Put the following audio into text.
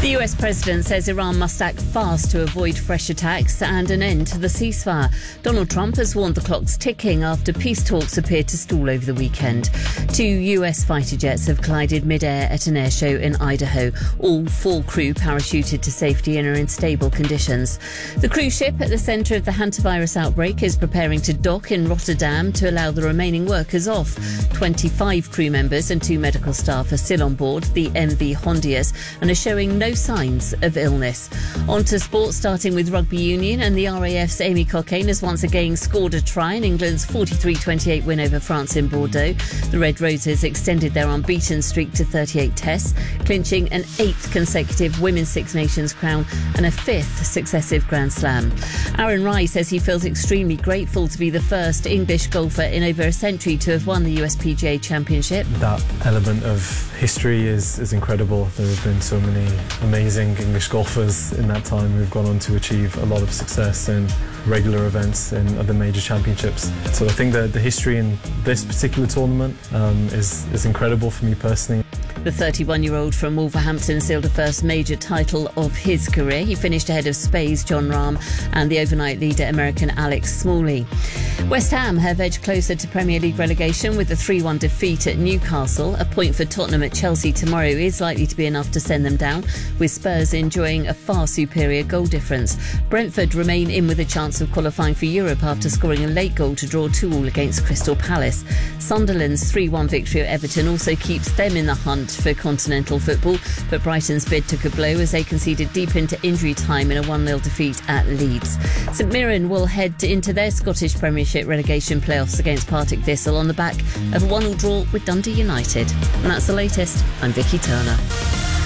The US president says Iran must act fast to avoid fresh attacks and an end to the ceasefire. Donald Trump has warned the clock's ticking after peace talks appeared to stall over the weekend. 2 US fighter jets have collided mid-air at an air show in Idaho. All 4 crew parachuted to safety and are in stable conditions. The cruise ship at the centre of the hantavirus outbreak is preparing to dock in Rotterdam to allow the remaining workers off. 25 crew members and 2 medical staff are still on board the MV Hondius and are showing no signs of illness. On to sport, starting with rugby union, and the RAF's Amy Cockaine has once again scored a try in England's 43-28 win over France in Bordeaux. The Red Roses extended their unbeaten streak to 38 tests, clinching an 8th consecutive Women's Six Nations crown and a 5th successive Grand Slam. Aaron Rai says he feels extremely grateful to be the first English golfer in over a century to have won the USPGA Championship. That element of history is incredible. There have been so many amazing English golfers in that time who've gone on to achieve a lot of success in regular events and other major championships. So I think that the history in this particular tournament is incredible for me personally. The 31-year-old from Wolverhampton sealed the first major title of his career. He finished ahead of Spain's Jon Rahm and the overnight leader American Alex Smalley. West Ham have edged closer to Premier League relegation with a 3-1 defeat at Newcastle. A point for Tottenham at Chelsea tomorrow is likely to be enough to send them down, with Spurs enjoying a far superior goal difference. Brentford remain in with a chance of qualifying for Europe after scoring a late goal to draw 2-2 against Crystal Palace. Sunderland's 3-1 victory at Everton also keeps them in the hunt for continental football, but Brighton's bid took a blow as they conceded deep into injury time in a 1-0 defeat at Leeds. St Mirren will head into their Scottish Premiership relegation playoffs against Partick Thistle on the back of a 1-1 draw with Dundee United. And that's the latest. I'm Vicky Turner.